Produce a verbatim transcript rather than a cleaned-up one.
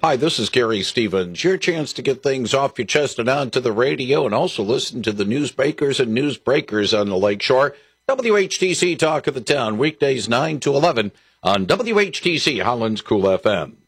Hi, this is Gary Stevens. Your chance to get things off your chest and onto the radio, and also listen to the newsmakers and newsbreakers on the Lakeshore. W H T C Talk of the Town, weekdays nine to eleven on W H T C Holland's Cool F M.